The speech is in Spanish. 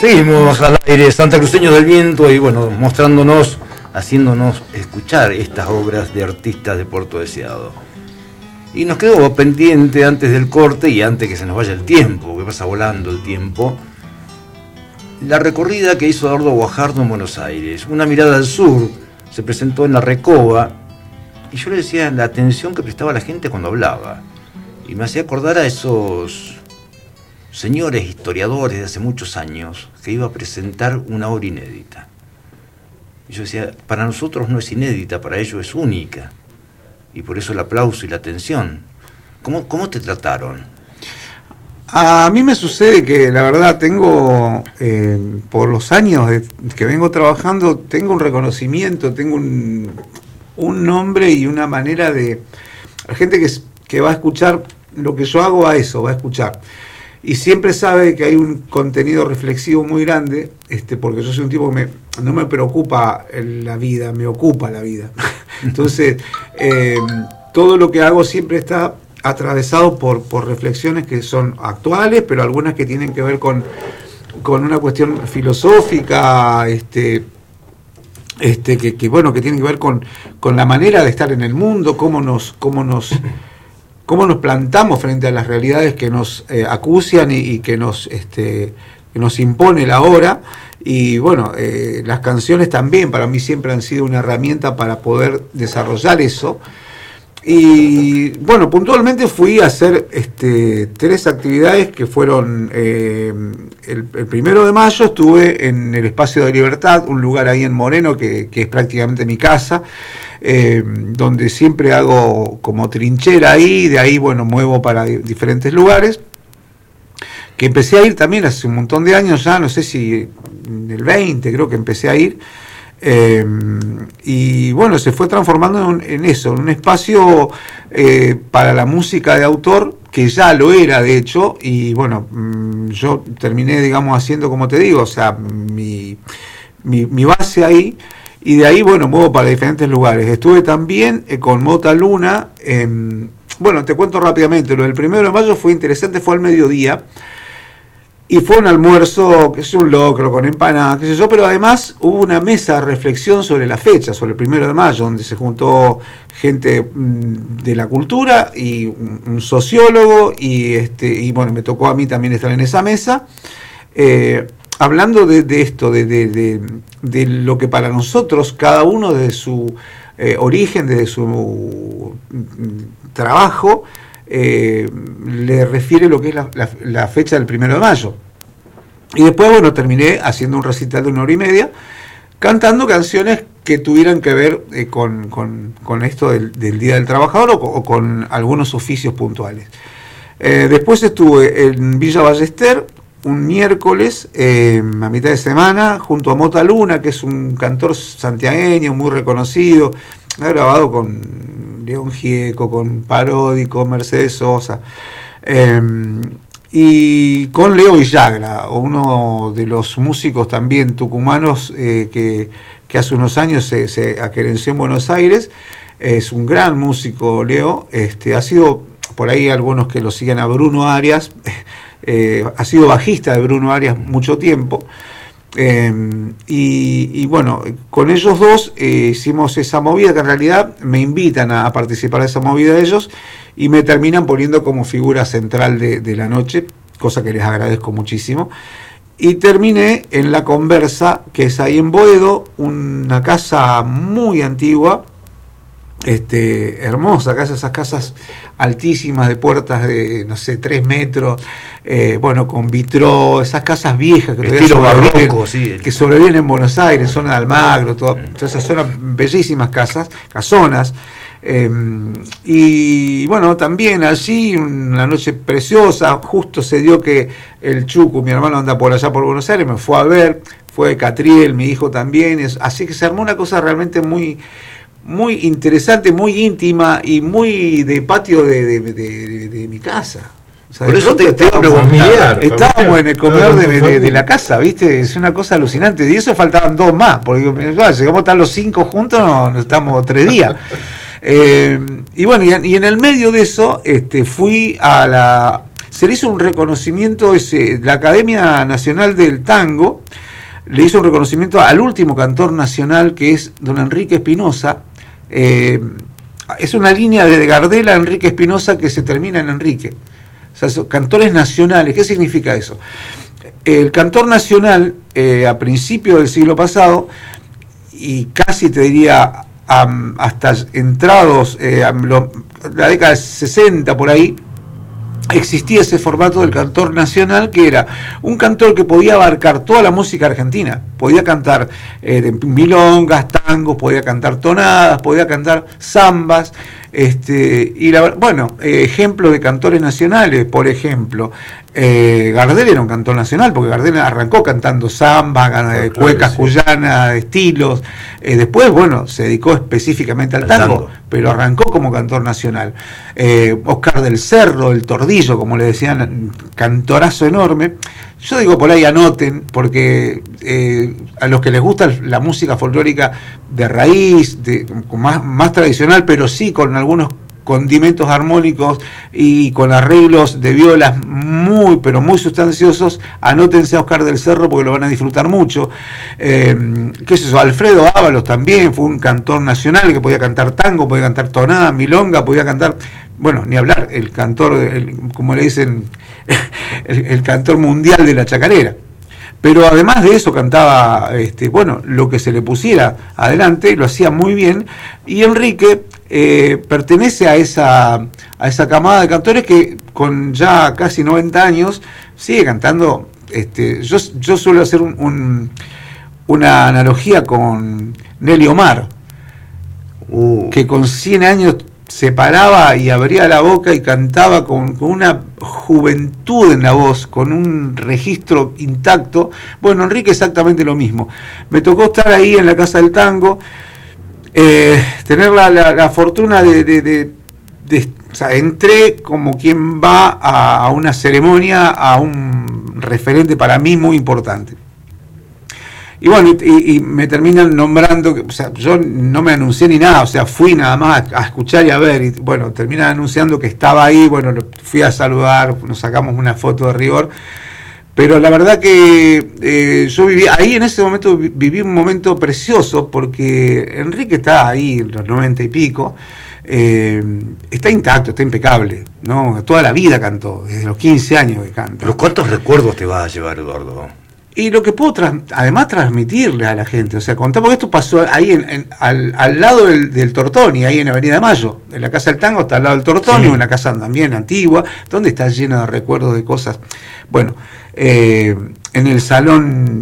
Seguimos al aire, Santacruceños del Viento, y bueno, mostrándonos, haciéndonos escuchar estas obras de artistas de Puerto Deseado. Y nos quedó pendiente antes del corte y antes que se nos vaya el tiempo, que pasa volando el tiempo, la recorrida que hizo Eduardo Guajardo en Buenos Aires. Una mirada al sur, se presentó en la Recoba, y yo le decía la atención que prestaba la gente cuando hablaba. Y me hacía acordar a esos señores historiadores de hace muchos años que iba a presentar una obra inédita. Y yo decía, para nosotros no es inédita, para ellos es única. Y por eso el aplauso y la atención. ¿Cómo te trataron? A mí me sucede que la verdad tengo, por los años que vengo trabajando, tengo un reconocimiento, tengo un nombre y una manera de... La gente que va a escuchar lo que yo hago, a eso, va a escuchar. Y siempre sabe que hay un contenido reflexivo muy grande, porque yo soy un tipo que no me preocupa la vida, me ocupa la vida. Entonces, todo lo que hago siempre está atravesado por reflexiones que son actuales, pero algunas que tienen que ver con una cuestión filosófica, que tienen que ver con la manera de estar en el mundo, cómo nos plantamos frente a las realidades que nos acucian y que nos impone la hora. Y bueno, las canciones también para mí siempre han sido una herramienta para poder desarrollar eso. Y bueno, puntualmente fui a hacer 3 actividades que fueron el 1 de mayo estuve en el Espacio de Libertad, un lugar ahí en Moreno que es prácticamente mi casa, donde siempre hago como trinchera ahí, de ahí bueno muevo para diferentes lugares, que empecé a ir también hace un montón de años ya, no sé si en el 20 creo que empecé a ir. Y bueno, se fue transformando en eso, en un espacio para la música de autor, que ya lo era de hecho, y bueno, yo terminé, digamos, haciendo, como te digo, o sea, mi base ahí, y de ahí, bueno, muevo para diferentes lugares. Estuve también con Mota Luna, bueno, te cuento rápidamente, lo del 1 de mayo fue interesante, fue al mediodía, y fue un almuerzo, que es un locro con empanadas, qué sé yo, pero además hubo una mesa de reflexión sobre la fecha, sobre el 1 de mayo, donde se juntó gente de la cultura y un sociólogo, y bueno, me tocó a mí también estar en esa mesa, hablando de esto, de lo que para nosotros, cada uno desde su origen, desde su trabajo, le refiere lo que es la fecha del 1 de mayo. Y después, bueno, terminé haciendo un recital de 1 hora y media, cantando canciones que tuvieran que ver con esto del Día del Trabajador o con algunos oficios puntuales. Después estuve en Villa Ballester un miércoles, a mitad de semana, junto a Mota Luna, que es un cantor santiagueño muy reconocido, ha grabado con León Gieco, con Parodi, con Mercedes Sosa, y con Leo Villagra, uno de los músicos también tucumanos que hace unos años se aquerenció en Buenos Aires. Es un gran músico, Leo. Ha sido, por ahí algunos que lo siguen, a Bruno Arias, ha sido bajista de Bruno Arias mucho tiempo. Y bueno, con ellos dos hicimos esa movida, que en realidad me invitan a participar de esa movida de ellos y me terminan poniendo como figura central de la noche, cosa que les agradezco muchísimo. Y terminé en La Conversa, que es ahí en Boedo, una casa muy antigua, hermosa casa, esas casas altísimas de puertas de, no sé, 3 metros, bueno, con vitró, esas casas viejas que todavía barroco, sí, que sobreviven en Buenos Aires, zona de Almagro, todas esas zonas, bellísimas casonas. Y bueno, también allí una noche preciosa, justo se dio que el Chucu, mi hermano, anda por allá por Buenos Aires, me fue a ver, fue Catriel, mi hijo también, así que se armó una cosa realmente muy interesante, muy íntima y muy de patio de mi casa. O sea, por eso te estábamos en el comedor de la casa, ¿viste? Es una cosa alucinante. Y eso faltaban 2 más, porque llegamos a estar los 5 juntos, no estamos 3 días. Y bueno, y en el medio de eso fui a se le hizo un reconocimiento, la Academia Nacional del Tango le hizo un reconocimiento al último cantor nacional, que es don Enrique Espinosa. Es una línea de Gardel a Enrique Espinosa que se termina en Enrique. O sea, son cantores nacionales. ¿Qué significa eso? El cantor nacional, a principios del siglo pasado, y casi te diría hasta entrados la década de 60 por ahí, existía ese formato del cantor nacional, que era un cantor que podía abarcar toda la música argentina. Podía cantar milongas, tangos, podía cantar tonadas, podía cantar zambas, ejemplo de cantores nacionales, por ejemplo, Gardel era un cantor nacional, porque Gardel arrancó cantando zambas, cuecas cuyanas, estilos, después, se dedicó específicamente al tango, pero arrancó como cantor nacional. Oscar del Cerro, el Tordillo, como le decían, cantorazo enorme. Yo digo, por ahí anoten, porque a los que les gusta la música folclórica de raíz, más tradicional, pero sí con algunos condimentos armónicos y con arreglos de violas muy, pero muy sustanciosos, anótense a Oscar del Cerro porque lo van a disfrutar mucho. ¿Qué es eso? Alfredo Ábalos también fue un cantor nacional que podía cantar tango, podía cantar tonada, milonga, podía cantar, ni hablar, el cantor, como le dicen, el cantor mundial de la chacarera. Pero además de eso cantaba, lo que se le pusiera adelante, lo hacía muy bien, y Enrique pertenece a esa camada de cantores que con ya casi 90 años sigue cantando. Yo suelo hacer una analogía con Nelly Omar, que con 100 años se paraba y abría la boca y cantaba con una juventud en la voz, con un registro intacto. Enrique exactamente lo mismo. Me tocó estar ahí en la Casa del Tango, tener la fortuna o sea, entré como quien va a una ceremonia, a un referente para mí muy importante. Y me terminan nombrando, o sea, yo no me anuncié ni nada, o sea, fui nada más a escuchar y a ver, y terminan anunciando que estaba ahí, lo fui a saludar, nos sacamos una foto de rigor, pero la verdad que yo viví, ahí en ese momento viví un momento precioso, porque Enrique está ahí, en los 90 y pico, está intacto, está impecable, ¿no? Toda la vida cantó, desde los 15 años que canta. ¿Pero cuántos recuerdos te vas a llevar, Eduardo? Y lo que puedo además transmitirle a la gente, o sea, contar, porque esto pasó ahí al lado del Tortoni, ahí en Avenida de Mayo, en la Casa del Tango está al lado del Tortoni, una casa también antigua, donde está llena de recuerdos de cosas. En el salón